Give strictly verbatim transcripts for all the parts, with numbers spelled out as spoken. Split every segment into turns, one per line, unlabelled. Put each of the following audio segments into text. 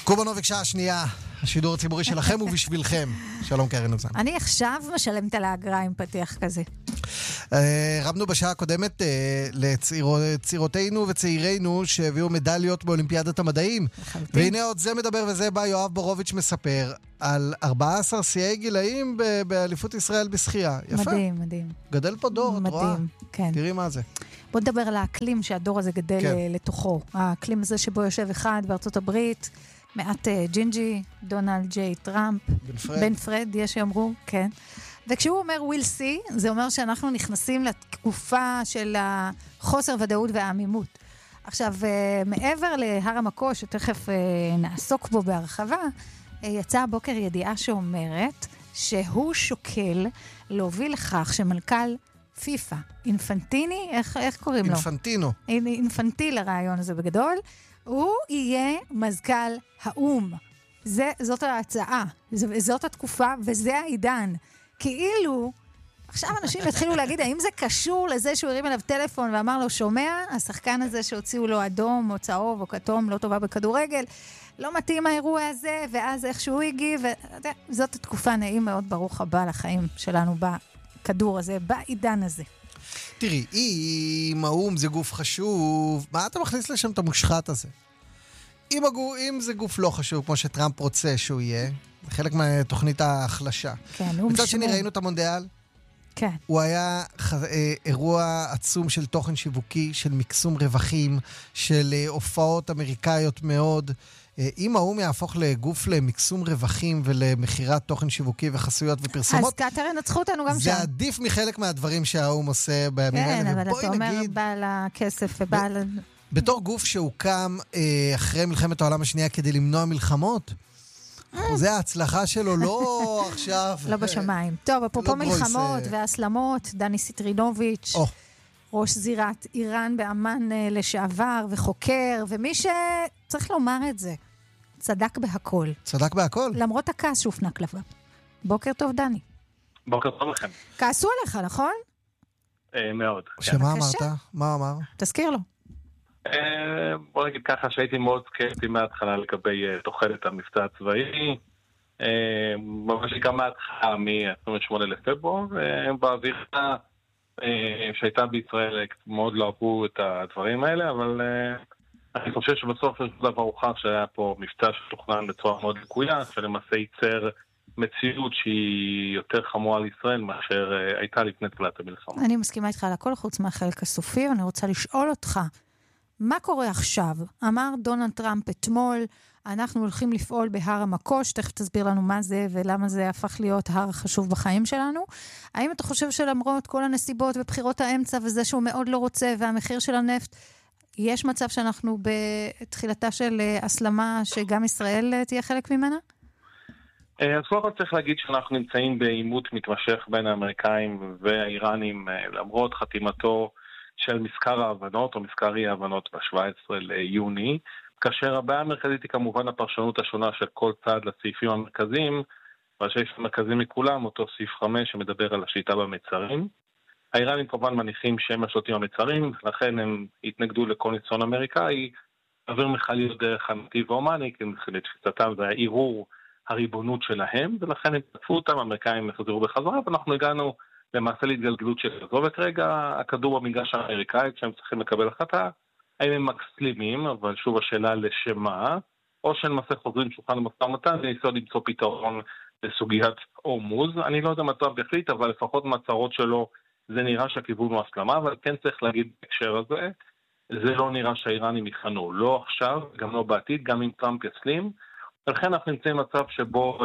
קורבנוביק, שעה שנייה, השידור הציבורי שלכם ובשבילכם. שלום קרן אוזן.
אני עכשיו משלמת על האגרה עם פתיח כזה.
רבנו בשעה הקודמת לצעירותינו וצעירינו שהביאו מדליות באולימפיאדת המדעים. והנה עוד זה מדבר וזה בא, יואב בורוביץ' מספר על ארבעה עשר שיאי גילאים באליפות ישראל בשחייה. יפה.
מדהים, מדהים.
גדל פה דור, את רואה?
מדהים, כן.
תראי מה זה.
בוא נדבר על האקלים שהדור הזה גדל כן. לתוכו. האקלים הזה שבו יושב אחד בארצות הברית, מעט ג'ינג'י, דונלד ג'יי טראמפ,
בן פרד.
בן פרד, יש שיאמרו, כן. וכשהוא אומר we'll see, זה אומר שאנחנו נכנסים לתקופה של החוסר ודאות והעמימות. עכשיו, מעבר להר המקוש, שתכף נעסוק בו בהרחבה, יצאה הבוקר ידיעה שאומרת שהוא שוקל להוביל לכך שמלכ"ל פיפה, אינפנטיני, איך, איך קוראים לו?
אינפנטינו.
אינפנטיל הרעיון הזה בגדול, הוא יהיה מזכ"ל האום. זה, זאת ההצעה, זאת התקופה וזה העידן. כאילו, עכשיו אנשים התחילו להגיד, האם זה קשור לזה שהוא הרים אליו טלפון ואמר לו, שומע, השחקן הזה שהוציאו לו אדום או צהוב או כתום, לא טובה בכדורגל, לא מתאים האירוע הזה, ואז איכשהו הגיב, וזאת התקופה, נעים מאוד, ברוך הבא לחיים שלנו בכדור הזה, בעידן הזה.
תראי, אם האום זה גוף חשוב, מה אתה מכניס לשם את המושחת הזה? אם, הגוף, אם זה גוף לא חשוב, כמו שטראמפ רוצה שהוא יהיה, זה חלק מהתוכנית ההחלשה.
כן, הוא
מצד שני, ראינו את המונדיאל?
כן.
הוא היה אירוע עצום של תוכן שיווקי, של מקסום רווחים, של הופעות אמריקאיות מאוד. אם האום יהפוך לגוף למקסום רווחים ולמחירת תוכן שיווקי וחסויות ופרסומות,
אז קטר ינצחו אותנו גם שם.
זה עדיף מחלק מהדברים שהאום עושה בימים האלה.
כן, אבל אתה אומר בעל הכסף ובעל...
בתור גוף שהוקם אחרי מלחמת העולם השנייה כדי למנוע מלחמות, זה ההצלחה שלו, לא עכשיו...
לא בשמיים. טוב, אפרופו מלחמות והסלמות, דני סיטרינוביץ', ראש זירת איראן באמן לשעבר וחוקר, ומי שצריך לומר את זה, צדק בהכל.
צדק בהכל?
למרות הכעס שהופנה כלפיו. בוקר טוב, דני.
בוקר טוב לכם.
כעסו עליך, נכון?
מאוד.
שמה אמרת? מה אמר?
תזכיר לו.
בוא נגיד ככה שהייתי מאוד סקפטי מההתחלה לגבי תוחלת המבצע הצבאי, ממש גם מההתחלה מ-עשרים ושמונה לפברואר, באווירה שהייתה בישראל מאוד לא אהבו את הדברים האלה, אבל אני חושב שבסוף יש דבר הוכח שהיה פה מבצע שתוכנן בצורה מאוד לקויה, שלמעשה ייצר מציאות שהיא יותר חמורה לישראל מאשר הייתה לפני תחילת המלחמה.
אני מסכימה איתך על הכל חוץ מהחלק הסופי, ואני רוצה לשאול אותך, מה קורה עכשיו? אמר דונלד טראמפ אתמול, אנחנו הולכים לפעול בהר המקוש, תכף תסביר לנו מה זה ולמה זה הפך להיות הר חשוב בחיים שלנו. האם אתה חושב שלמרות כל הנסיבות ובחירות האמצע וזה שהוא מאוד לא רוצה והמחיר של הנפט, יש מצב שאנחנו בתחילתה של הסלמה שגם ישראל תהיה חלק ממנה?
אז קודם צריך להגיד שאנחנו נמצאים בעימות מתמשך בין האמריקאים והאיראנים למרות חתימתו של מזכר ההבנות או מזכר אי ההבנות ב-שבעה עשר ליוני, כאשר הבעיה המרכזית היא כמובן הפרשנות השונה של כל צד לסעיפים המרכזיים, והשאיף המרכזי מכולם, אותו סעיף חמש שמדבר על השליטה במצרים. האיראנים כמובן מניחים שהם השלטים במצרים, לכן הם התנגדו לכל ניסיון אמריקאי, עבר מכליות דרך הנתיב האומני, כי לתפיסתם זה היה ערעור הריבונות שלהם, ולכן הם תקפו אותם, האמריקאים חזרו בחזרה, ואנחנו הגענו למעשה להתגלגלות של זו, וכרגע הכדור במגרש האמריקאי, כשהם צריכים לקבל החלטה, האם הם מקסלימים, אבל שוב השאלה לשמה, או שלמעשה חוזרים שולחן במשא ומתן, וניסו למצוא פתרון לסוגיית הורמוז. אני לא יודע מה טראמפ יחליט, אבל לפחות מהצהרות שלו, זה נראה שהכיוון הוא הסלמה, אבל כן צריך להגיד בהקשר הזה, זה לא נראה שהאיראנים יכנו, לא עכשיו, גם לא בעתיד, גם אם טראמפ יסלים, ולכן אנחנו נמצאים במצב שבו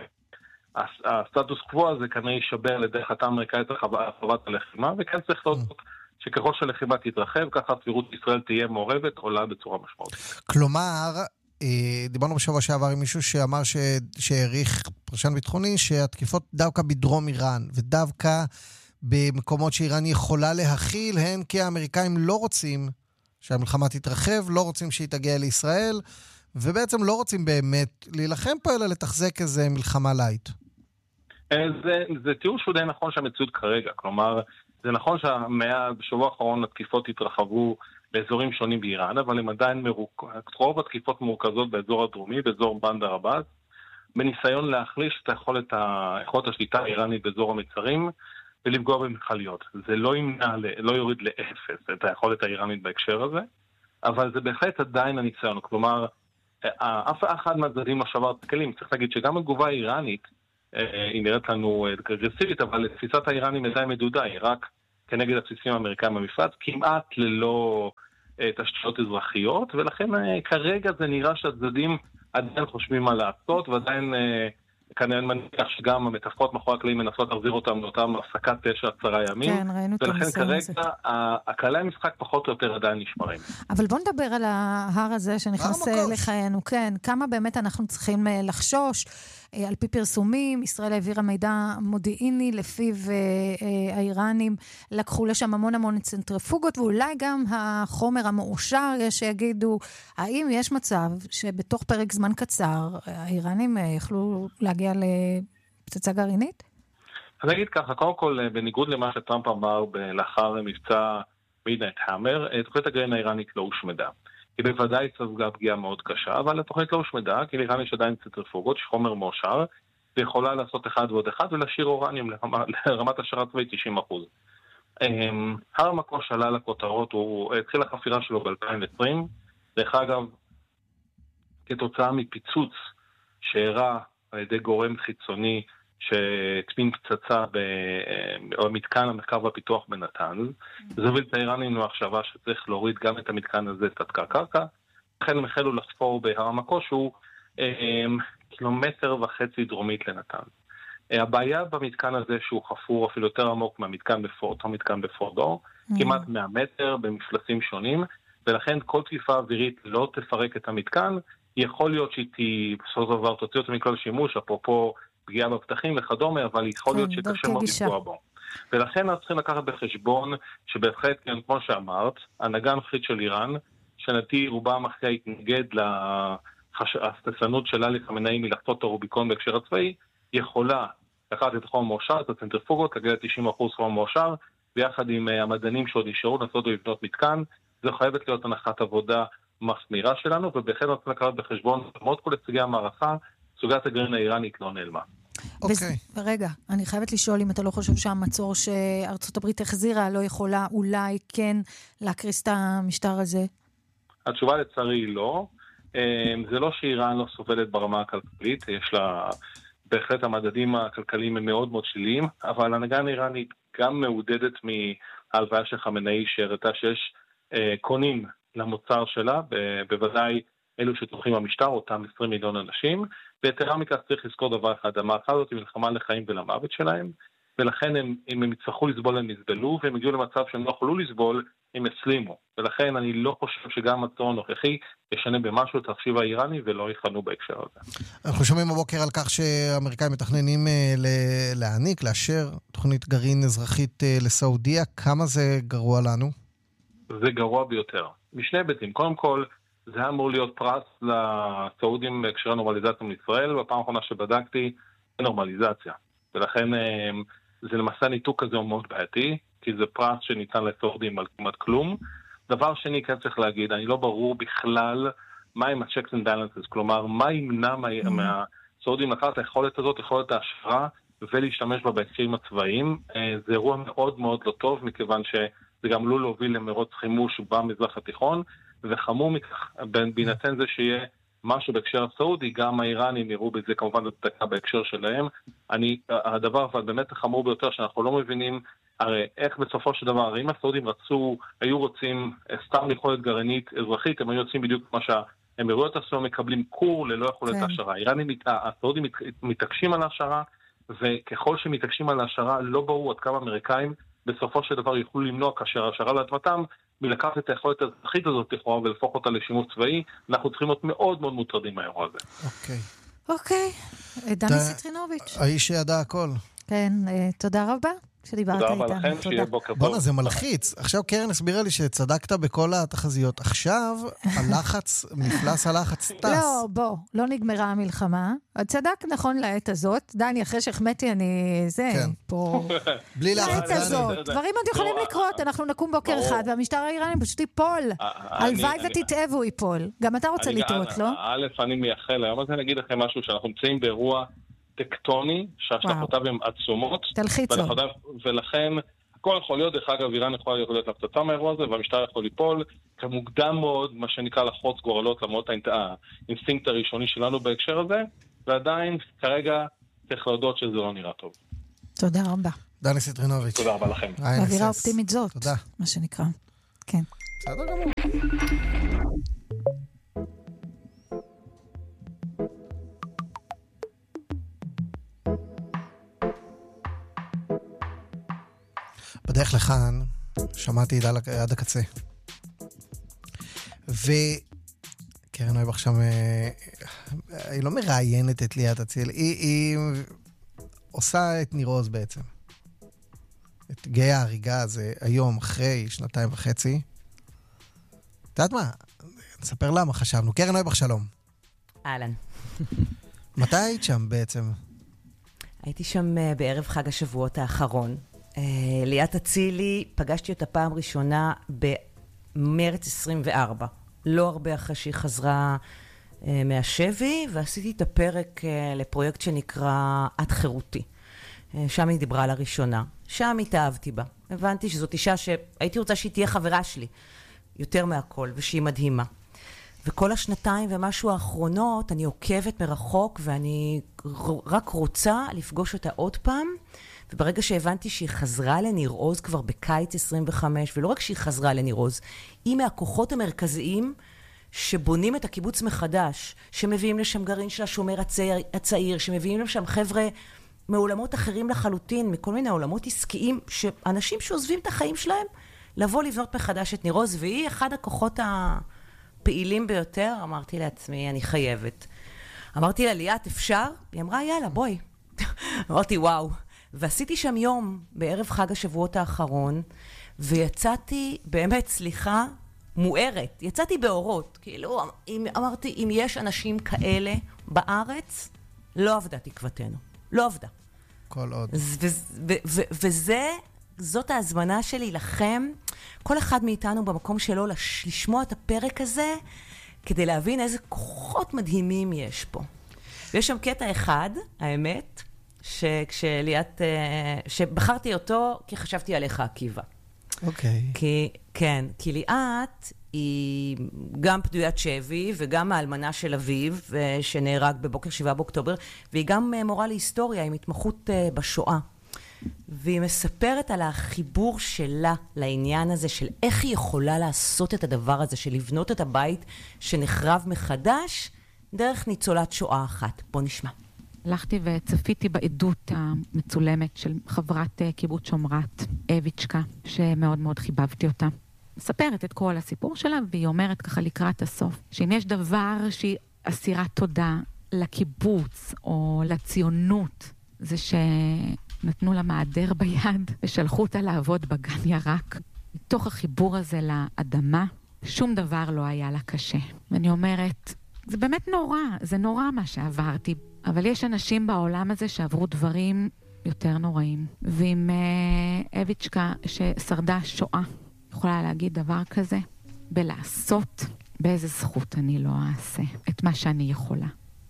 אה, הסטטוס קוו הזה כנראה יישבר לדרך חתם אמריקאית הרחבת הלחימה, וכן צריך להודות שככל שהלחימה תתרחב, ככה סבירות ישראל תהיה מעורבת, עולה בצורה משמעותית.
כלומר, דיברנו בשבוע שעבר עם מישהו שאמר ש... שהעריך פרשן ביטחוני, שהתקיפות דווקא בדרום איראן, ודווקא במקומות שאיראן יכולה להכיל, הן כי האמריקאים לא רוצים שהמלחמה תתרחב, לא רוצים שהיא תגיע לישראל, ובעצם לא רוצים באמת להילחם פה, אלא לתחזק איזה מלחמה לייט.
זה, זה תיאור שהוא די נכון שהמציאות כרגע, כלומר, זה נכון שהמאה בשבוע האחרון התקיפות התרחבו באזורים שונים באיראן, אבל הם עדיין מרוכ... רוב התקיפות מורכזות באזור הדרומי, באזור בנדר עבאס, בניסיון להחליש את היכולת, ה... היכולת השליטה האיראנית באזור המצרים, ולפגוע במכליות. זה לא ימנע, לא יוריד לאפס את היכולת האיראנית בהקשר הזה, אבל זה בהחלט עדיין הניסיון. כלומר, אף אחד מהצדדים לא שבר את הכלים. צריך להגיד שגם התגובה האיראנית, היא נראית לנו אגרסיבית, אבל לתפיסת האיראנים עדיין מדודה, היא רק כנגד הבסיסים האמריקאים במפרץ, כמעט ללא תשתיות אזרחיות, ולכן כרגע זה נראה שהצדדים עדיין חושבים מה לעשות, ועדיין כנראה מניח שגם המתפקות מאחורי הקלעים מנסות להחזיר אותם לאותם הפסקת תשע עשרה ימים.
כן, ראינו את
ולכן כרגע הכללי המשחק פחות או יותר עדיין נשמרים.
אבל בוא נדבר על ההר הזה שנכנס לחיינו. כן, כמה באמת אנחנו צריכים לחשוש. על פי פרסומים, ישראל העבירה מידע מודיעיני לפיו האיראנים לקחו לשם המון המון צנטריפוגות, ואולי גם החומר המאושר, יש שיגידו, האם יש מצב שבתוך פרק זמן קצר האיראנים יכלו להגיע לפצצה גרעינית?
אז נגיד ככה, קודם כל, בניגוד למה שטראמפ אמר לאחר מבצע מידנייט המר, תוכנית הגרעין האיראנית לא הושמדה. היא בוודאי ספגה פגיעה מאוד קשה, אבל התוכנית לא הושמדה, כי לאיראן יש עדיין צנטריפוגות, שחומר מאושר, ויכולה לעשות אחד ועוד אחד, ולהשאיר אורניום לרמת השערה צבאית תשעים אחוז. הר המקוש עלה לכותרות, הוא התחיל החפירה שלו ב-אלפיים ועשרים, דרך אגב, כתוצאה מפיצוץ שאירע על ידי גורם חיצוני, שטמין פצצה במתקן המחקר והפיתוח בנתנז. זה הוביל את האיראנים למחשבה שצריך להוריד גם את המתקן הזה תת קרקע. לכן הם החלו לחפור בהר המקוש, שהוא קילומטר וחצי דרומית לנתנז. הבעיה במתקן הזה שהוא חפור אפילו יותר עמוק מהמתקן בפורט, או מתקן בפורדור, כמעט מאה מטר במפלסים שונים, ולכן כל תקיפה אווירית לא תפרק את המתקן. יכול להיות שהיא בסופו של דבר תוציא אותו מכלל שימוש, אפרופו פגיעה בפתחים וכדומה, אבל יכול להיות שקשה מאוד לפגוע בו. ולכן אנחנו צריכים לקחת בחשבון שבהחלט, כמו שאמרת, ההנהגה הנוכחית של איראן, שנתי רובה המכריע התנגד להסתסנות של עלי חמינאי מלחצות את הרוביקון בהקשר הצבאי, יכולה לקחת את החום המאושר, את הצנטריפוגות, להגיע ל-תשעים אחוז חום המאושר, ויחד עם המדענים שעוד נשארו לנסות לבנות מתקן. זו חייבת להיות הנחת עבודה מחמירה שלנו, ובהחלט אנחנו לקחת בחשבון, למרות כל נציגי המערכה, סוגיית הגרעין האיראנית לא נעלמה.
אוקיי. רגע, אני חייבת לשאול אם אתה לא חושב שהמצור שארצות הברית החזירה לא יכולה אולי כן להקריס את המשטר הזה?
התשובה לצערי היא לא. זה לא שאיראן לא סובלת ברמה הכלכלית, יש לה בהחלט המדדים הכלכליים הם מאוד מאוד שליליים, אבל ההנהגה האיראנית גם מעודדת מההלוויה של חמינאי שהראתה שיש קונים למוצר שלה, בוודאי אלו שתומכים במשטר, אותם עשרים מיליון אנשים, ויתרה מכך צריך לזכור דבר אחד, המערכה הזאת היא מלחמה לחיים ולמוות שלהם, ולכן הם, אם הם יצטרכו לסבול הם יסבלו, והם הגיעו למצב שהם לא יכולו לסבול, הם יסלימו. ולכן אני לא חושב שגם המצור הנוכחי ישנה במשהו את התחשיב האיראני, ולא יכנו בהקשר הזה.
אנחנו שומעים בבוקר על כך שהאמריקאים מתכננים להעניק, לאשר תוכנית גרעין אזרחית לסעודיה. כמה זה גרוע לנו?
זה גרוע ביותר. משני היבטים. קודם כל, זה אמור להיות פרס לסעודים בהקשר הנורמליזציה מישראל, בפעם האחרונה שבדקתי, זה נורמליזציה. ולכן זה למעשה ניתוק כזה הוא מאוד בעייתי, כי זה פרס שניתן לסעודים על כמעט כלום. דבר שני, כן צריך להגיד, אני לא ברור בכלל מה עם ה-checks and balances, כלומר, מה ימנע מה, מהסעודים לקחת היכולת הזאת, יכולת ההשפעה, ולהשתמש בה בהקשרים הצבאיים. זה אירוע מאוד מאוד לא טוב, מכיוון שזה גם עלול להוביל למרוץ חימוש במזרח התיכון, וחמור מכך, בהינתן זה שיהיה משהו בהקשר הסעודי, גם האיראנים יראו בזה כמובן לתקה בהקשר שלהם. אני, הדבר אבל באמת החמור ביותר שאנחנו לא מבינים, הרי איך בסופו של דבר, הרי אם הסעודים רצו, היו רוצים סתם יכולת גרעינית אזרחית, הם היו יוצאים בדיוק מה שהאמירויות עשו, מקבלים קור ללא יכולת כן. השערה. האיראנים, הסעודים מתעקשים על השערה, וככל שמתעקשים על השערה, לא ברור עד כמה אמריקאים בסופו של דבר יוכלו למנוע כאשר השערה לאדמתם, מלקחת את היכולת האזרחית הזאת לכאורה ולהפוך אותה לשימוש צבאי. אנחנו צריכים להיות מאוד מאוד מוטרדים מהאירוע הזה.
אוקיי.
אוקיי. דני סיטרינוביץ'.
האיש שידע הכל.
כן, תודה רבה. שדיברת
תודה
איתנו.
רבה לכם, שיהיה בוקר טוב.
בונה, זה מלחיץ. עכשיו קרן הסבירה לי שצדקת בכל התחזיות. עכשיו הלחץ, מפלס הלחץ טס.
לא, בוא, לא נגמרה המלחמה. צדק נכון לעת הזאת. דני, אחרי שהחמאתי אני, זה, פה...
בלי לחץ,
לעת הזאת. דברים עוד יכולים לקרות, אנחנו נקום בוקר אחד, והמשטר האיראני פשוט ייפול. הלוואי ותתאב הוא ייפול. גם אתה רוצה לטעות, לא?
א', אני מייחל, היום אז אני אגיד לכם משהו, שאנחנו נמצאים באירוע טקטוני, שהשלכותיו הן עצומות.
תלחיצו.
ולכן, הכל יכול להיות, דרך אגב, איראן יכולה להיות לפצצה מהאירוע הזה, והמשטר יכול ליפול, כמוקדם מאוד, מה שנקרא לחוץ גורלות, למרות האינסטינקט הראשוני שלנו בהקשר הזה, ועדיין, כרגע, צריך להודות שזה לא נראה טוב.
תודה רבה.
דני סיטרינוביץ'.
תודה רבה לכם.
באווירה אופטימית זאת.
תודה.
מה שנקרא. כן.
בסדר גמור. בדרך לכאן, שמעתי עד הקצה. וקרן אוהב עכשיו, היא לא מראיינת את ליאת אציל, היא, היא עושה את ניר עוז בעצם. את גיא ההריגה הזה היום, אחרי שנתיים וחצי. את יודעת מה? נספר למה חשבנו. קרן אוהב שלום.
אהלן.
מתי
היית שם בעצם?
הייתי שם בערב חג השבועות האחרון. ליאת אצילי, פגשתי אותה פעם ראשונה במרץ עשרים וארבע. לא הרבה אחרי שהיא חזרה מהשבי, ועשיתי את הפרק לפרויקט שנקרא את חירותי. שם היא דיברה על הראשונה. שם התאהבתי בה. הבנתי שזאת אישה שהייתי רוצה שהיא תהיה חברה שלי, יותר מהכל, ושהיא מדהימה. וכל השנתיים ומשהו האחרונות, אני עוקבת מרחוק, ואני רק רוצה לפגוש אותה עוד פעם, וברגע שהבנתי שהיא חזרה לניר עוז כבר בקיץ עשרים וחמש, ולא רק שהיא חזרה לניר עוז, היא מהכוחות המרכזיים שבונים את הקיבוץ מחדש, שמביאים לשם גרעין של השומר הצעיר, הצעיר, שמביאים לשם חבר'ה מעולמות אחרים לחלוטין, מכל מיני עולמות עסקיים, שאנשים שעוזבים את החיים שלהם, לבוא לבנות מחדש את ניר עוז, והיא אחד הכוחות הפעילים ביותר. אמרתי לעצמי, אני חייבת. אמרתי לה, ליאת, אפשר? היא אמרה, יאללה, בואי. אמרתי, וואו. ועשיתי שם יום בערב חג השבועות האחרון, ויצאתי באמת, סליחה, מוארת. יצאתי באורות. כאילו, אמרתי, אם יש אנשים כאלה בארץ, לא עבדה תקוותנו. לא עבדה.
כל עוד.
וזה, זאת ההזמנה שלי לכם, כל אחד מאיתנו במקום שלו, לשמוע את הפרק הזה, כדי להבין איזה כוחות מדהימים יש פה. ויש שם קטע אחד, האמת, שכשליאת, שבחרתי אותו, כי חשבתי עליך, עקיבא.
אוקיי.
כי, כן, כי ליאת היא גם פדוית שבי, וגם האלמנה של אביו, שנהרג בבוקר שבעה באוקטובר, והיא גם מורה להיסטוריה, עם התמחות בשואה. והיא מספרת על החיבור שלה לעניין הזה, של איך היא יכולה לעשות את הדבר הזה, של לבנות את הבית שנחרב מחדש, דרך ניצולת שואה אחת. בוא נשמע.
הלכתי וצפיתי בעדות המצולמת של חברת קיבוץ שומרת, אביצ'קה, שמאוד מאוד חיבבתי אותה. מספרת את כל הסיפור שלה, והיא אומרת ככה לקראת הסוף, שאם יש דבר שהיא אסירת תודה לקיבוץ או לציונות, זה שנתנו לה מעדר ביד ושלחו אותה לעבוד בגן ירק. מתוך החיבור הזה לאדמה, שום דבר לא היה לה קשה. ואני אומרת, זה באמת נורא, זה נורא מה שעברתי, אבל יש אנשים בעולם הזה שעברו דברים יותר נוראים. ועם אה, אביצ'קה ששרדה שואה, יכולה להגיד דבר כזה, בלעשות, באיזה זכות אני לא אעשה את מה שאני יכולה.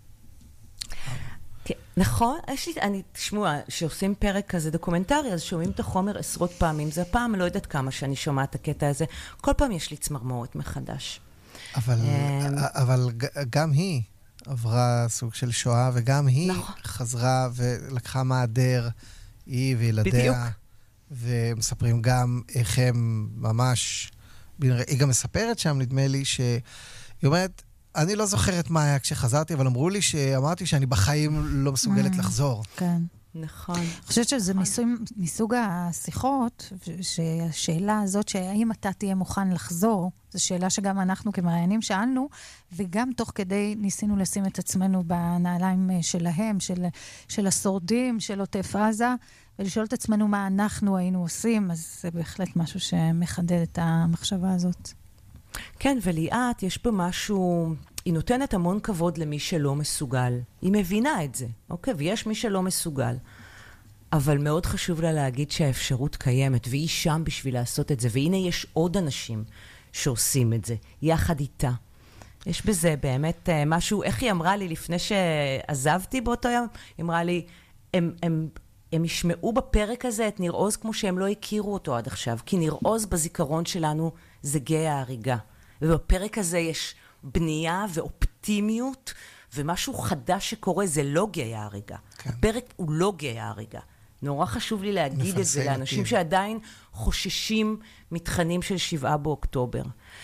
נכון, יש לי, אני, תשמעו, שעושים פרק כזה דוקומנטרי, אז שומעים את החומר עשרות פעמים. זה הפעם, לא יודעת כמה שאני שומעת את הקטע הזה. כל פעם יש לי צמרמורת מחדש.
אבל, אבל גם היא עברה סוג של שואה, וגם היא חזרה ולקחה מעדר, היא וילדיה. בדיוק. ומספרים גם איך הם ממש, היא גם מספרת שם, נדמה לי, שהיא אומרת, אני לא זוכרת מה היה כשחזרתי, אבל אמרו לי שאמרתי שאני בחיים לא מסוגלת לחזור.
כן.
נכון.
אני חושבת שזה מסוג השיחות, שהשאלה הזאת, שהאם אתה תהיה מוכן לחזור, זו שאלה שגם אנחנו כמראיינים שאלנו, וגם תוך כדי ניסינו לשים את עצמנו בנעליים שלהם, של, של השורדים, של עוטף עזה, ולשאול את עצמנו מה אנחנו היינו עושים, אז זה בהחלט משהו שמחדד את המחשבה הזאת.
כן, וליאת, יש בה משהו, היא נותנת המון כבוד למי שלא מסוגל. היא מבינה את זה, אוקיי? ויש מי שלא מסוגל. אבל מאוד חשוב לה להגיד שהאפשרות קיימת, והיא שם בשביל לעשות את זה. והנה יש עוד אנשים שעושים את זה, יחד איתה. יש בזה באמת משהו, איך היא אמרה לי לפני שעזבתי באותו יום? היא אמרה לי, הם... הם הם ישמעו בפרק הזה את ניר עוז כמו שהם לא הכירו אותו עד עכשיו. כי ניר עוז בזיכרון שלנו זה גיא ההריגה. ובפרק הזה יש בנייה ואופטימיות, ומשהו חדש שקורה, זה לא גיא ההריגה. כן. הפרק הוא לא גיא ההריגה. נורא חשוב לי להגיד את זה לאנשים אותי. שעדיין חוששים מתכנים של שבעה באוקטובר.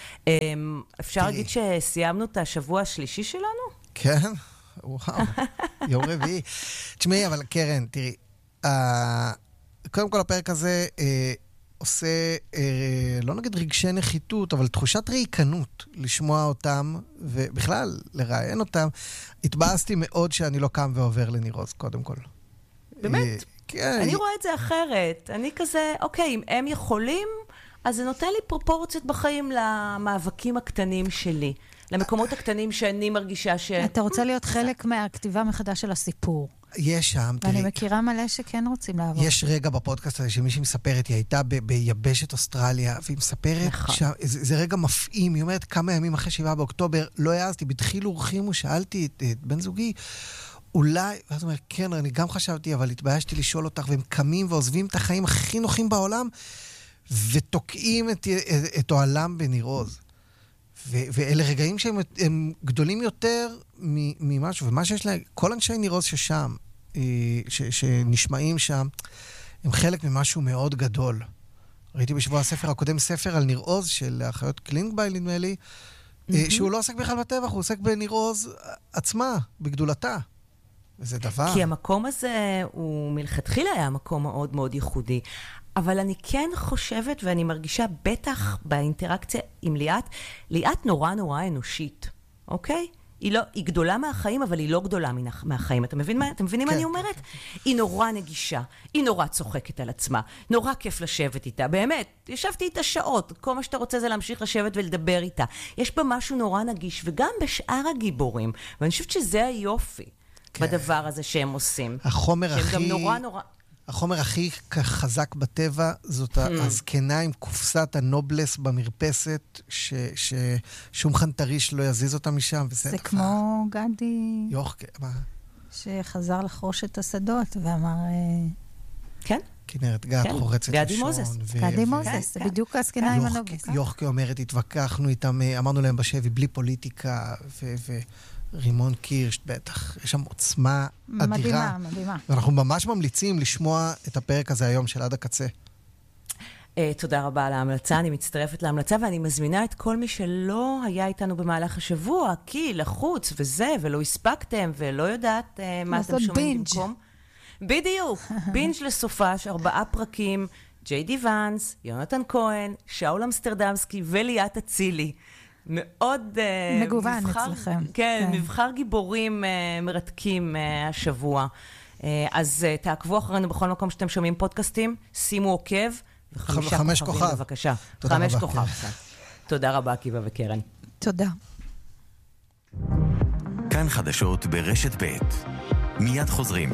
אפשר תראי. להגיד שסיימנו את השבוע השלישי שלנו?
כן, וואו, יום רביעי. תשמעי, אבל קרן, תראי, Uh, קודם כל הפרק הזה uh, עושה, uh, לא נגיד רגשי נחיתות, אבל תחושת ריקנות לשמוע אותם, ובכלל לראיין אותם. התבאסתי מאוד שאני לא קם ועובר לניר עוז, קודם כל.
באמת? Uh, כן. אני רואה את זה אחרת. אני כזה, אוקיי, אם הם יכולים, אז זה נותן לי פרופורציות בחיים למאבקים הקטנים שלי. למקומות הקטנים שאני מרגישה ש...
אתה רוצה להיות חלק מהכתיבה מחדש של הסיפור.
יש שם, תראי.
ואני מכירה מלא שכן רוצים לעבור.
יש רגע בפודקאסט הזה שמישהי מספרת, היא הייתה ב- ביבשת אוסטרליה, והיא מספרת, שה, זה, זה רגע מפעים, היא אומרת כמה ימים אחרי שבעה באוקטובר, לא העזתי, בדחיל אורחים ושאלתי את, את בן זוגי, אולי, ואז הוא אומר, כן, אני גם חשבתי, אבל התביישתי לשאול אותך, והם קמים ועוזבים את החיים הכי נוחים בעולם, ותוקעים את, את, את העולם בניר עוז. ו- ואלה רגעים שהם הם גדולים יותר ממשהו, ומה שיש להם, כל אנשי ניר עוז ששם, ש- שנשמעים שם, הם חלק ממשהו מאוד גדול. ראיתי בשבוע הספר הקודם ספר על ניר עוז, של האחיות קלינגבייל, נדמה לי, mm-hmm. שהוא לא עוסק בכלל בטבח, הוא עוסק בניר עוז עצמה, בגדולתה. וזה דבר.
כי המקום הזה הוא מלכתחילה היה מקום מאוד מאוד ייחודי. אבל אני כן חושבת, ואני מרגישה בטח באינטראקציה עם ליאת, ליאת נורא נורא אנושית, אוקיי? היא, לא, היא גדולה מהחיים, אבל היא לא גדולה מהחיים. אתה מבין מה, אתם מבינים כן, מה אני אומרת? כן, כן. היא נורא נגישה, היא נורא צוחקת על עצמה, נורא כיף לשבת איתה, באמת, ישבתי איתה שעות, כל מה שאתה רוצה זה להמשיך לשבת ולדבר איתה. יש בה משהו נורא נגיש, וגם בשאר הגיבורים, ואני חושבת שזה היופי כן. בדבר הזה שהם עושים.
החומר הכי...
שהם גם נורא נורא...
החומר הכי חזק בטבע זאת הזקנה עם קופסת הנובלס במרפסת, ששום חנטריש לא יזיז אותה משם.
זה כמו גדי...
יוחקה, מה?
שחזר לחרוש את השדות ואמר...
כן?
כנרת גת חורצת לשון.
גדי מוזס.
גדי מוזס, זה בדיוק הזקנה עם הנובלס.
יוחקה אומרת, התווכחנו איתם, אמרנו להם בשבי, בלי פוליטיקה ו... רימון קירשט, בטח. יש שם עוצמה אדירה.
מדהימה, מדהימה.
ואנחנו ממש ממליצים לשמוע את הפרק הזה היום של עד הקצה.
Uh, תודה רבה על ההמלצה, אני מצטרפת להמלצה, ואני מזמינה את כל מי שלא היה איתנו במהלך השבוע, כי לחוץ וזה, ולא הספקתם, ולא יודעת uh, מה אתם שומעים במקום. בדיוק, בינג' לסופש, ארבעה פרקים, ג'יי די ונס, יונתן כהן, שאול אמסטרדמסקי וליאת אצילי. מאוד
מגוון מבחר, אצלכם.
כן, כן, מבחר גיבורים uh, מרתקים uh, השבוע. Uh, אז uh, תעקבו אחרינו בכל מקום שאתם שומעים פודקאסטים, שימו עוקב, וחמישה
חמש
כוכבים
כוכב.
בבקשה.
תודה
חמש
רבה,
כוכב.
כן.
תודה רבה, עקיבא וקרן.
תודה.
כאן חדשות ברשת ב' מיד חוזרים.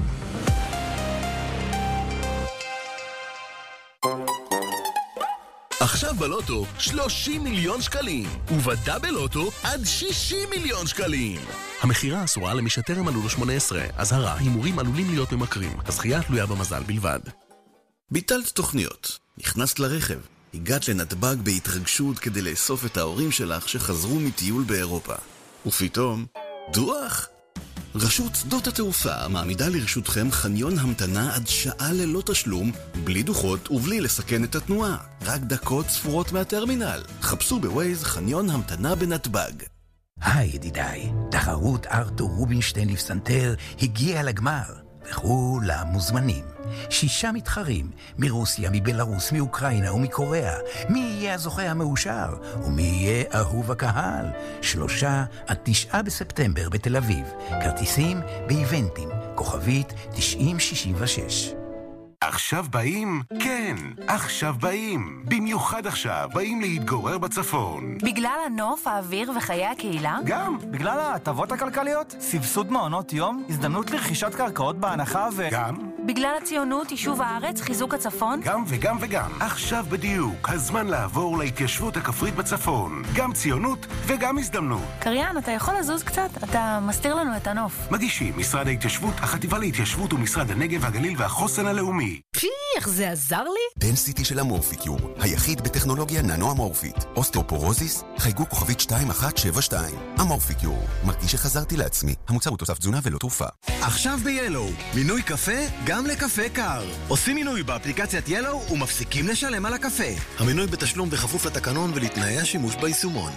עכשיו בלוטו שלושים מיליון שקלים, ובדאבל לוטו עד שישים מיליון שקלים. המחירה אסורה למי שטרם מלאו לו שמונה עשרה, אזהרה, הימורים עלולים להיות ממכרים, הזכייה תלויה במזל בלבד.
ביטלת תוכניות, נכנסת לרכב, הגעת לנתב"ג בהתרגשות כדי לאסוף את ההורים שלך שחזרו מטיול באירופה. ופתאום, דוח! רשות שדות התעופה מעמידה לרשותכם חניון המתנה עד שעה ללא תשלום, בלי דוחות ובלי לסכן את התנועה. רק דקות ספורות מהטרמינל. חפשו בווייז חניון המתנה בנתב"ג.
היי ידידיי, תחרות ארתור רובינשטיין לפסנתר הגיעה לגמר, וכו למוזמנים. שישה מתחרים, מרוסיה, מבלרוס, מאוקראינה ומקוריאה. מי יהיה הזוכה המאושר? ומי יהיה אהוב הקהל? שלושה עד תשעה בספטמבר בתל אביב. כרטיסים באיבנטים, כוכבית תשעים שישים ושש.
עכשיו באים? כן, עכשיו באים. במיוחד עכשיו באים להתגורר בצפון.
בגלל הנוף, האוויר וחיי הקהילה?
גם.
בגלל ההטבות הכלכליות, סבסוד מעונות יום, הזדמנות לרכישת קרקעות בהנחה ו...
גם.
בגלל הציונות, יישוב הארץ, חיזוק הצפון?
גם וגם וגם. עכשיו בדיוק, הזמן לעבור להתיישבות הכפרית בצפון. גם ציונות וגם הזדמנות.
קריין, אתה יכול לזוז קצת? אתה מסתיר לנו את הנוף.
מגישים משרד ההתיישבות, החטיבה להתיישבות ומשרד הנגב, הגליל והחוסן הלאומי.
פי, איך זה עזר לי?
דנסיטי של המורפיקיור, היחיד בטכנולוגיה ננו אמורפית. אוסטאופורוזיס, חייגו כוכבית שתיים אחת שבע שתיים. אמורפיקיור, מרגיש שחזרתי לעצמי. המוצר הוא תוסף תזונה ולא תרופה.
עכשיו ב-ילו, מינוי קפה גם לקפה קר. עושים מינוי באפליקציית ילו ומפסיקים לשלם על הקפה. המינוי בתשלום בכפוף לתקנון ולתנאי השימוש ביישומון.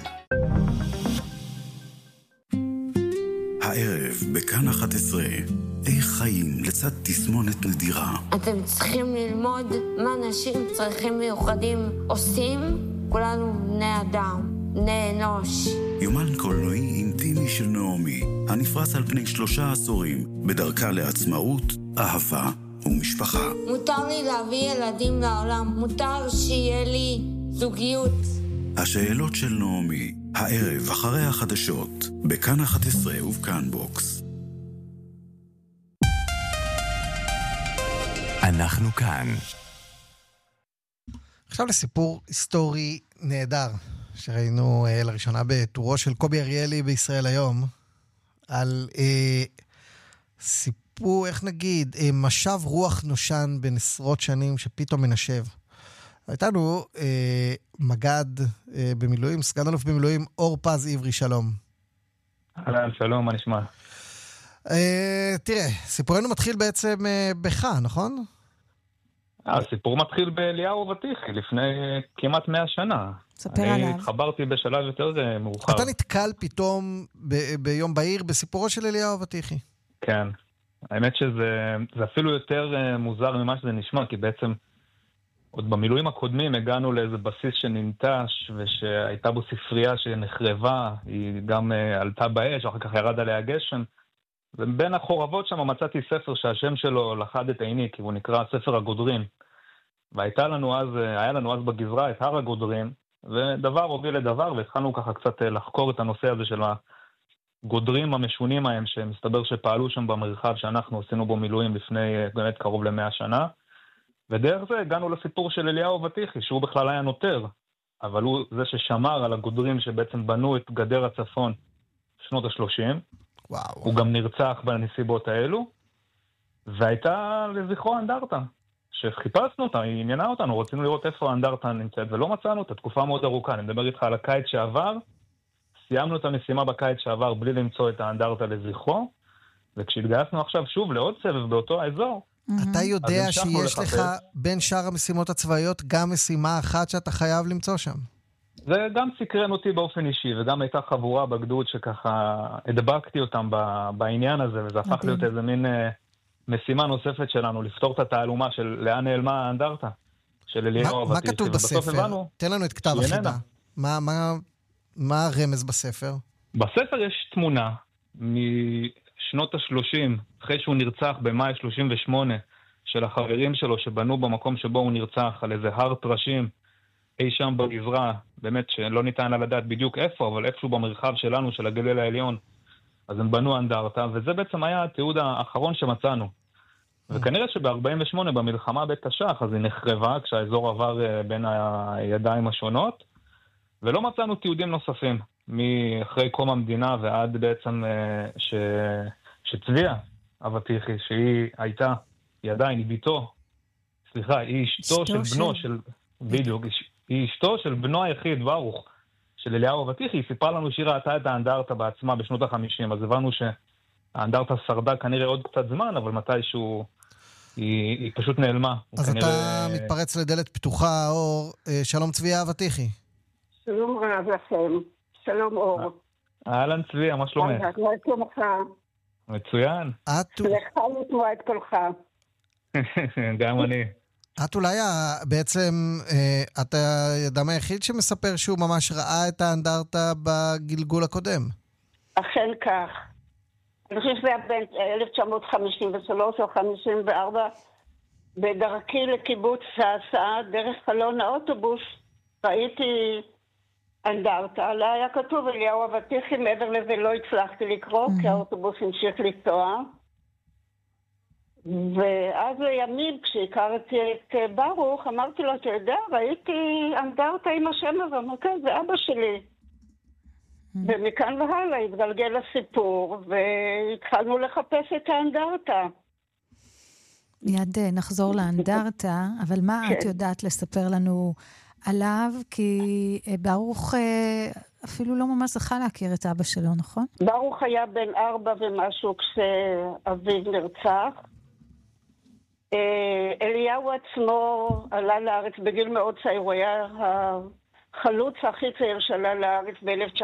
הערב בכאן אחת עשרה, איך חיים לצד תסמונת נדירה.
אתם צריכים ללמוד מה אנשים צריכים מיוחדים עושים. כולנו בני אדם, בני אנוש.
יומן קולנועי אינטימי של נעמי, הנפרס על פני שלושה עשורים, בדרכה לעצמאות, אהבה ומשפחה.
מותר לי להביא ילדים לעולם, מותר שיהיה לי זוגיות.
השאלות של נעמי, הערב אחרי החדשות, בכאן אחת עשרה ובכאן בוקס.
אנחנו כאן.
עכשיו לסיפור היסטורי נהדר, שראינו אה, לראשונה בטורו של קובי אריאלי בישראל היום, על אה, סיפור, איך נגיד, אה, משב רוח נושן בין עשרות שנים שפתאום מנשב. הייתה לנו אה, מגד אה, במילואים, סגן אלוף במילואים, אור פז עברי, שלום.
אהלן, שלום, מה נשמע?
אה, תראה, סיפורנו מתחיל בעצם אה, בך, נכון?
הסיפור מתחיל באליהו אבטיחי, לפני כמעט מאה שנה.
ספר עליו.
אני התחברתי בשלב יותר מאוחר.
אתה נתקל פתאום ב- ביום בהיר בסיפורו של אליהו אבטיחי.
כן. האמת שזה זה אפילו יותר מוזר ממה שזה נשמע, כי בעצם עוד במילואים הקודמים הגענו לאיזה בסיס שננטש, ושהייתה בו ספרייה שנחרבה, היא גם עלתה באש, אחר כך ירד עליה גשם. ובין החורבות שם מצאתי ספר שהשם שלו לחד את עיני, כי הוא נקרא ספר הגודרים. והייתה לנו אז, היה לנו אז בגזרה את הר הגודרים, ודבר הוביל לדבר, והתחלנו ככה קצת לחקור את הנושא הזה של הגודרים המשונים ההם, שמסתבר שפעלו שם במרחב שאנחנו עשינו בו מילואים לפני באמת קרוב למאה שנה. ודרך זה הגענו לסיפור של אליהו אבטיחי, שהוא בכלל היה נותר, אבל הוא זה ששמר על הגודרים שבעצם בנו את גדר הצפון שנות ה-שלושים.
וואו.
הוא גם נרצח בנסיבות האלו, והייתה לזכרו אנדרטה, שחיפשנו אותה, היא עניינה אותנו, רצינו לראות איפה האנדרטה נמצאת, ולא מצאנו אותה, תקופה מאוד ארוכה. אני מדבר איתך על הקיץ שעבר, סיימנו את המשימה בקיץ שעבר בלי למצוא את האנדרטה לזכרו, וכשהתגייסנו עכשיו שוב לעוד סבב באותו האזור,
אתה יודע שיש לך בין שאר המשימות הצבאיות גם משימה אחת שאתה חייב למצוא שם.
זה גם סקרן אותי באופן אישי, וגם הייתה חבורה בגדוד שככה הדבקתי אותם בעניין הזה, וזה הפך להיות איזה מין משימה נוספת שלנו, לפתור את התעלומה של לאן נעלמה האנדרטה של אליהו אבטיחי.
מה כתוב בספר? תן לנו את כתב החידה. מה הרמז בספר?
בספר יש תמונה משנות ה-שלושים, אחרי שהוא נרצח במאי שלושים ושמונה, של החברים שלו שבנו במקום שבו הוא נרצח, על איזה הר טרשים, אי שם בגזרה, באמת שלא ניתן על לדעת בדיוק איפה, אבל איפשהו במרחב שלנו, של הגליל העליון, אז הם בנו אנדרטה, וזה בעצם היה התיעוד האחרון שמצאנו. וכנראה שב-ארבעים ושמונה במלחמה בתש"ח, אז היא נחרבה כשהאזור עבר בין הידיים השונות, ולא מצאנו תיעודים נוספים, מאחרי קום המדינה ועד בעצם ש... שצביה אבטיחי, שהיא הייתה, היא עדיין, היא ביתו, סליחה, היא אשתו של בנו, של... בדיוק, היא אשתו של בנו היחיד, ברוך, של אליהו אבטיחי. היא סיפרה לנו שהיא ראתה את האנדרטה בעצמה בשנות ה-חמישים, אז הבנו שהאנדרטה שרדה כנראה עוד קצת זמן, אבל מתישהו היא, היא פשוט נעלמה.
אז
כנראה...
אתה מתפרץ לדלת פתוחה, אור. שלום צביה אבטיחי.
שלום רב לכם. שלום אור.
אהלן צביה, מה שלומך?
מה שלומך?
מצוין.
את...
לך לשמוע את קולך.
גם אני.
את אולי בעצם, אתה האדם היחיד שמספר שהוא ממש ראה את האנדרטה בגלגול הקודם.
אכן כך. אני חושב שזה היה בין אלף תשע מאות חמישים ושלוש או חמישים וארבע, בדרכי לקיבוץ ההסעה, דרך חלון האוטובוס, ראיתי אנדרטה, עליה היה כתוב אליהו אבטיחי, מעבר לזה לא הצלחתי לקרוא, כי האוטובוס המשיך לנסוע. ואז לימים, כשהכרתי את ברוך, אמרתי לו, אתה יודע, ראיתי אנדרטה עם השם הזה, אמרתי, זה אבא שלי. ומכאן והלאה התגלגל הסיפור, והתחלנו לחפש את האנדרטה.
מיד נחזור לאנדרטה, אבל מה
כן.
את יודעת לספר לנו עליו? כי ברוך אפילו לא ממש זכה להכיר את אבא שלו, נכון?
ברוך היה בן ארבע ומשהו כשאביו נרצח. אליהו עצמו עלה לארץ בגיל מאוד צעיר, הוא היה החלוץ הכי צעיר שעלה לארץ ב-אלף תשע